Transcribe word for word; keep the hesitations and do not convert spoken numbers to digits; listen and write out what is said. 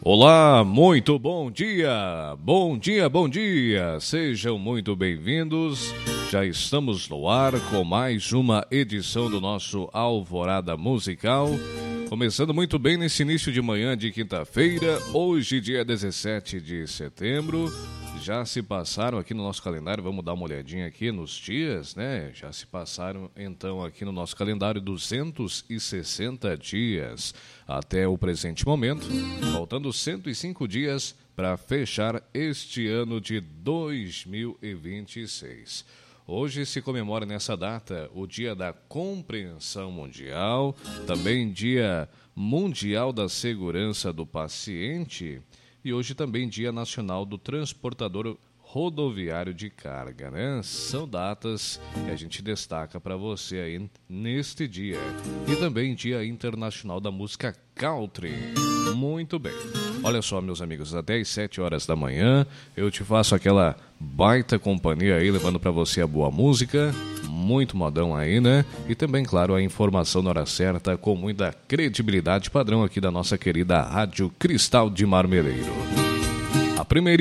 Olá, muito bom dia, bom dia, bom dia, sejam muito bem-vindos, já estamos no ar com mais uma edição do nosso Alvorada Musical, começando muito bem nesse início de manhã de quinta-feira, hoje dia dezessete de setembro, já se passaram aqui no nosso calendário, vamos dar uma olhadinha aqui nos dias, né? Já se passaram então aqui no nosso calendário duzentos e sessenta dias até o presente momento, faltando cento e cinco dias para fechar este ano de dois mil e vinte e seis. Hoje se comemora nessa data o Dia da Compreensão Mundial, também Dia Mundial da Segurança do Paciente e hoje também Dia Nacional do Transportador Rodoviário de Carga, né? São datas que a gente destaca para você aí neste dia. E também Dia Internacional da Música Country. Muito bem. Olha só, meus amigos, até às sete horas da manhã eu te faço aquela baita companhia aí, levando para você a boa música, muito modão aí, né? E também, claro, a informação na hora certa, com muita credibilidade padrão aqui da nossa querida Rádio Cristal de Marmeleiro. A primeira